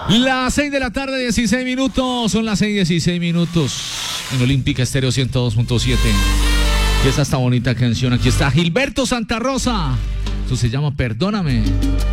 Las 6 de la tarde, 16 minutos. Son las 6:16 en Olímpica Estéreo 102.7. Y esa bonita canción. Aquí está Gilberto Santa Rosa. Esto se llama Perdóname.